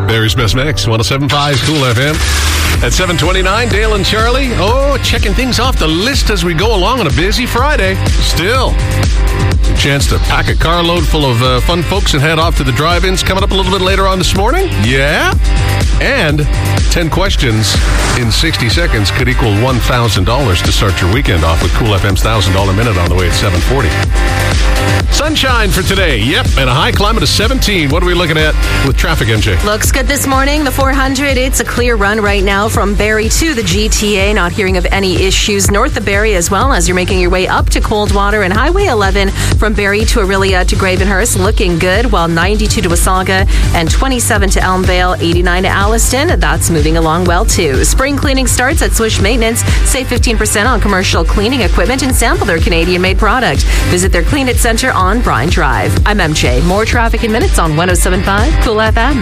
Barry's Best Mix, 107.5 Cool FM. At 7:29, Dale and Charlie. Checking things off the list as we go along on a busy Friday. Still, a chance to pack a carload full of fun folks and head off to the drive-ins coming up a little bit later on this morning. Yeah. And 10 questions in 60 seconds could equal $1,000 to start your weekend off with Cool FM's $1,000 Minute on the way at 7:40. Sunshine for today. Yep, and a high climate of 17. What are we looking at with traffic, MJ? Looks good this morning. The 400, it's a clear run right now from Barrie to the GTA. Not hearing of any issues north of Barrie as well as you're making your way up to Coldwater. And Highway 11 from Barrie to Orillia to Gravenhurst looking good, while 92 to Wasaga and 27 to Elmvale, 89 to Alliston. That's moving along well too. Spring cleaning starts at Swish Maintenance. Save 15% on commercial cleaning equipment and sample their Canadian-made product. Visit their Clean It Center on Bryan Drive. I'm MJ. More traffic in minutes on 107.5 Cool FM.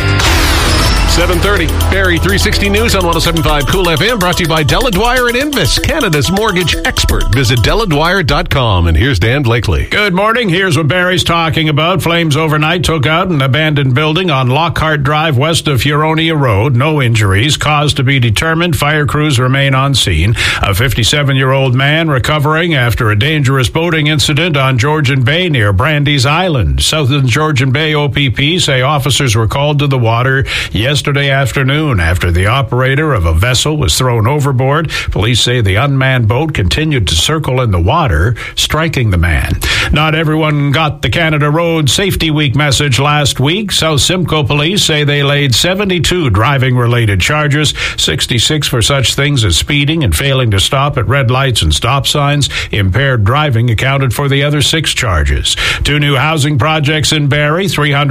7:30, Barrie 360 News on 107.5 Cool FM, brought to you by Della Dwyer and Invis, Canada's mortgage expert. Visit DellaDwyer.com, and here's Dan Blakely. Good morning. Here's what Barrie's talking about. Flames overnight took out an abandoned building on Lockhart Drive west of Huronia Road. No injuries. Cause to be determined. Fire crews remain on scene. A 57-year-old man recovering after a dangerous boating incident on Georgian Bay near Brandy's Island. Southern Georgian Bay OPP say officers were called to the water yesterday afternoon after the operator of a vessel was thrown overboard. Police say the unmanned boat continued to circle in the water, striking the man. Not everyone got the Canada Road Safety Week message last week. South Simcoe police say they laid 72 driving-related charges, 66 for such things as speeding and failing to stop at red lights and stop signs. Impaired driving accounted for the other 6 charges. 2 new housing projects in Barrie,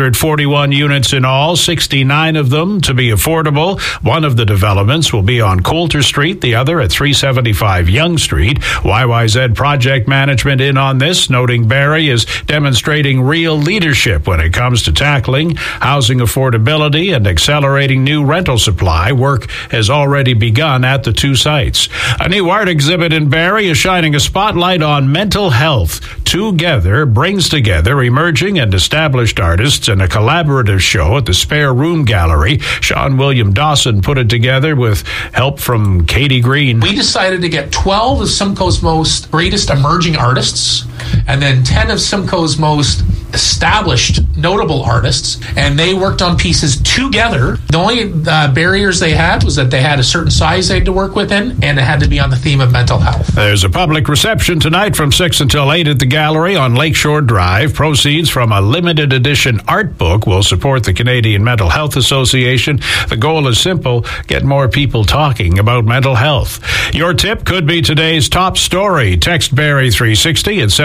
341 units in all, 69 of them to be affordable. One of the developments will be on Coulter Street, the other at 375 Yonge Street. YYZ Project Management in on this, noting Barrie is demonstrating real leadership when it comes to tackling housing affordability and accelerating new rental supply. Work has already begun at the 2 sites. A new art exhibit in Barrie is shining a spotlight on mental health. Together brings together emerging and established artists in a collaborative show at the Spare Room Gallery. Sean William Dawson put it together with help from Katie Green. We decided to get 12 of Simcoe's most greatest emerging artists and then 10 of Simcoe's most established notable artists, and they worked on pieces together. The only barriers they had was that they had a certain size they had to work within, and it had to be on the theme of mental health. There's a public reception tonight from 6 until 8 at the gallery on Lakeshore Drive. Proceeds from a limited edition art book will support the Canadian Mental Health Association. The goal is simple: get more people talking about mental health. Your tip could be today's top story. Text Barrie 360 at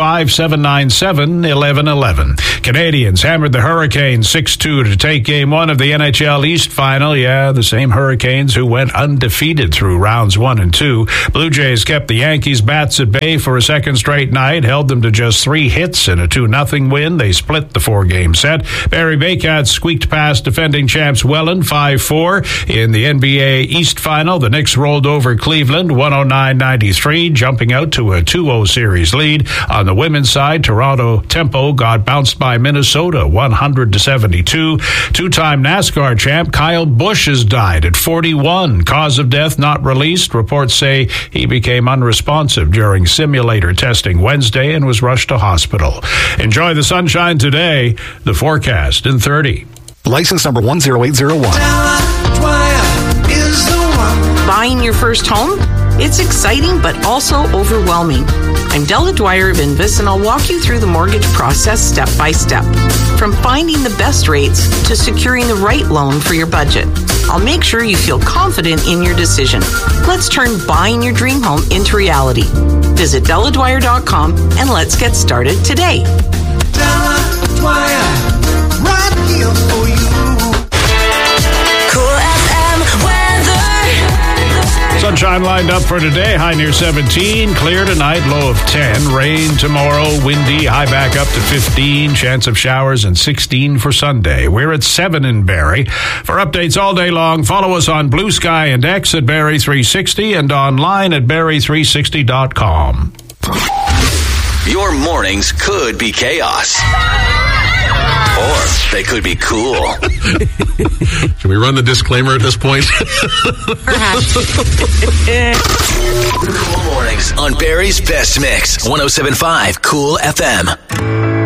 705-797-1111. Canadians hammered the Hurricanes 6-2 to take Game 1 of the NHL East Final. Yeah, the same Hurricanes who went undefeated through rounds 1 and 2. Blue Jays kept the Yankees' bats at bay for a second straight night, held them to just 3 hits in a 2-0 win. They split the 4-game set. Barrie Baycats squeaked past defending champs Welland 5-4. In the NBA East Final, the Knicks rolled over Cleveland 109-93, jumping out to a 2-0 series lead. On the women's side, Toronto Tempo got bounced by Minnesota 100-72. 2-time NASCAR champ Kyle Busch has died at 41. Cause of death not released. Reports say he became unresponsive during simulator testing Wednesday and was rushed to hospital. Enjoy the sunshine today. The forecast in 30. License number 10801. Buying your first home? It's exciting, but also overwhelming. I'm Della Dwyer of Invis, and I'll walk you through the mortgage process step by step. From finding the best rates to securing the right loan for your budget. I'll make sure you feel confident in your decision. Let's turn buying your dream home into reality. Visit DellaDwyer.com and let's get started today. Della Dwyer, right here for you. Cool FM weather. Sunshine lined up for today. High near 17. Clear tonight. Low of 10. Rain tomorrow. Windy. High back up to 15. Chance of showers and 16 for Sunday. We're at 7 in Barrie. For updates all day long, follow us on Blue Sky and X at Barrie 360 and online at Barrie360.com. Your mornings could be chaos. Or they could be cool. Should we run the disclaimer at this point? Cool Mornings on Barry's Best Mix. 107.5 Cool FM.